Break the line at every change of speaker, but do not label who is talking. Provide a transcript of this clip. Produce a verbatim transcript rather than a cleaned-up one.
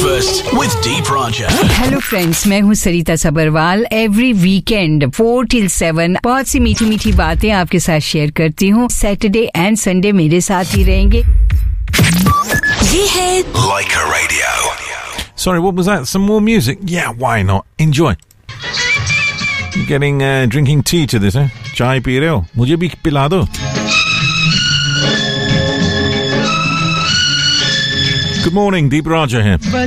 Breakfast with Deep Raja.
Hello friends, मैं हूँ सरिता Sabharwal. Every weekend four till seven बहुत सी मीठी मीठी बातें आपके साथ शेयर करती हूँ. सैटरडे एंड संडे मेरे साथ ही रहेंगे.
ये है
Like a Radio.
Sorry, what was that? Some more music? Yeah, why not? Enjoy. Getting uh, drinking tea to this, eh? चाय पी रहे हो? मुझे भी पिला दो. Good morning, Deep Raja here.